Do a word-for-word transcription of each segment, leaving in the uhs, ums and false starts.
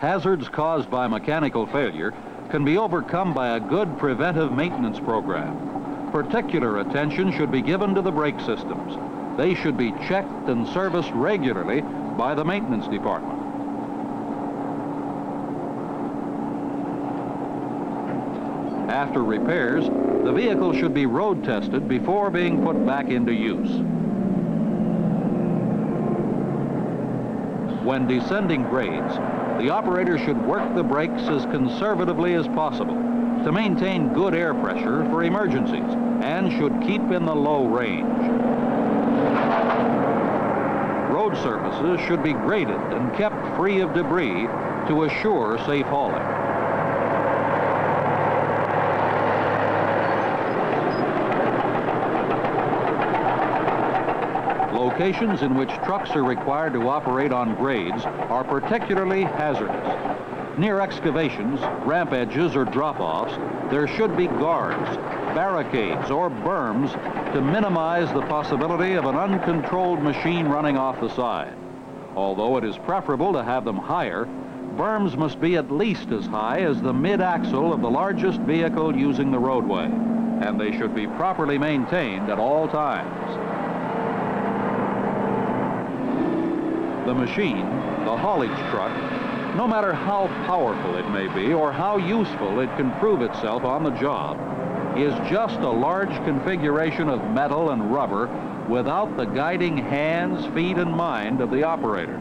hazards caused by mechanical failure can be overcome by a good preventive maintenance program. Particular attention should be given to the brake systems. They should be checked and serviced regularly by the maintenance department. After repairs, the vehicle should be road tested before being put back into use. When descending grades, the operator should work the brakes as conservatively as possible to maintain good air pressure for emergencies and should keep in the low range. Road surfaces should be graded and kept free of debris to assure safe hauling. Locations in which trucks are required to operate on grades are particularly hazardous. Near excavations, ramp edges, or drop-offs, there should be guards, barricades, or berms to minimize the possibility of an uncontrolled machine running off the side. Although it is preferable to have them higher, berms must be at least as high as the mid-axle of the largest vehicle using the roadway, and they should be properly maintained at all times. The machine, the haulage truck, no matter how powerful it may be or how useful it can prove itself on the job, is just a large configuration of metal and rubber without the guiding hands, feet, and mind of the operator.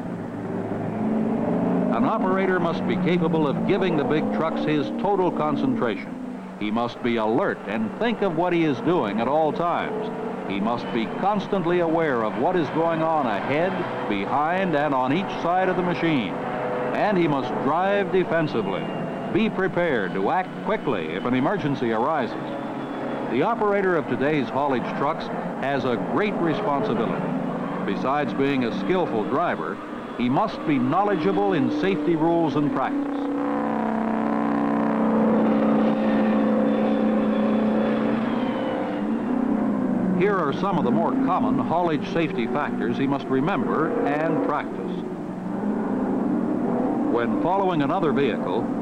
An operator must be capable of giving the big trucks his total concentration. He must be alert and think of what he is doing at all times. He must be constantly aware of what is going on ahead, behind, and on each side of the machine. And he must drive defensively. Be prepared to act quickly if an emergency arises. The operator of today's haulage trucks has a great responsibility. Besides being a skillful driver, he must be knowledgeable in safety rules and practice. Here are some of the more common haulage safety factors he must remember and practice. When following another vehicle,